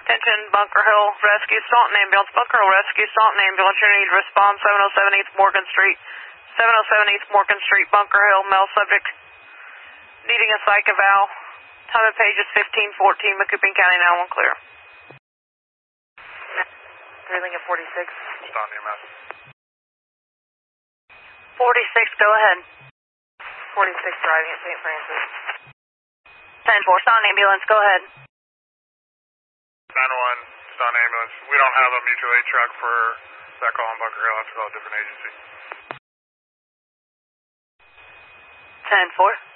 Attention, Bunker Hill Rescue, Staunton Ambulance. Bunker Hill Rescue, Staunton Ambulance. You need to respond 707 East Morgan Street. 707 East Morgan Street, Bunker Hill, male subject. Needing a psych eval. Time of page is 15:14, Macouping County, now one clear. 3 Lincoln 46. Staunton EMS. 46, go ahead. 46 driving at St. Francis. 10-4, Staunton Ambulance, go ahead. 901, Staunton Ambulance. We don't have a mutual aid truck for that call on Bunker Hill. I have to call a different agency. 10-4.